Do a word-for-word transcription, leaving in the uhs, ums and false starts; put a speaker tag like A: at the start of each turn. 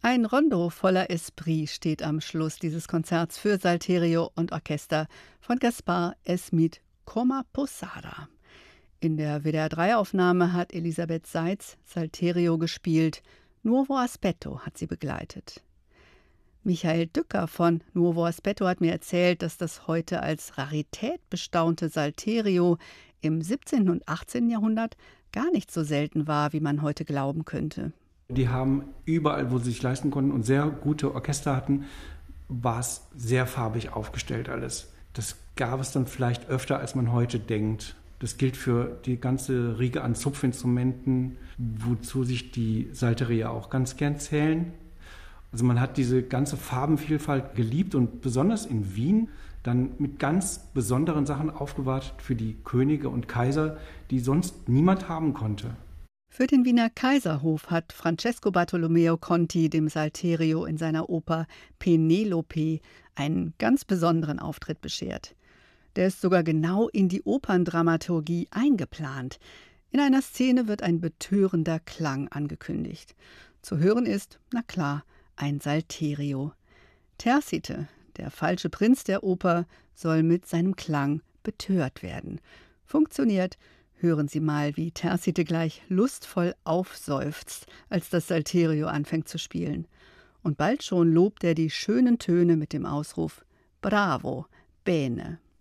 A: Ein Rondo voller Esprit steht am Schluss dieses Konzerts für Salterio und Orchester von Gaspar Esmit Coma Posada. In der W D R drei Aufnahme hat Elisabeth Seitz Salterio gespielt. Nuovo Aspetto hat sie begleitet. Michael Dücker von Nuovo Aspetto hat mir erzählt, dass das heute als Rarität bestaunte Salterio im siebzehnten und achtzehnten Jahrhundert gar nicht so selten war, wie man heute glauben könnte.
B: Die haben überall, wo sie sich leisten konnten und sehr gute Orchester hatten, war es sehr farbig aufgestellt alles. Das gab es dann vielleicht öfter, als man heute denkt. Das gilt für die ganze Riege an Zupfinstrumenten, wozu sich die Salterier auch ganz gern zählen. Also man hat diese ganze Farbenvielfalt geliebt und besonders in Wien dann mit ganz besonderen Sachen aufgewartet für die Könige und Kaiser, die sonst niemand haben konnte.
A: Für den Wiener Kaiserhof hat Francesco Bartolomeo Conti dem Salterio in seiner Oper Penelope einen ganz besonderen Auftritt beschert. Der ist sogar genau in die Operndramaturgie eingeplant. In einer Szene wird ein betörender Klang angekündigt. Zu hören ist, na klar, ein Salterio. Terzite, der falsche Prinz der Oper, soll mit seinem Klang betört werden. Funktioniert. Hören Sie mal, wie Terzite gleich lustvoll aufseufzt, als das Salterio anfängt zu spielen. Und bald schon lobt er die schönen Töne mit dem Ausruf Bravo, bene.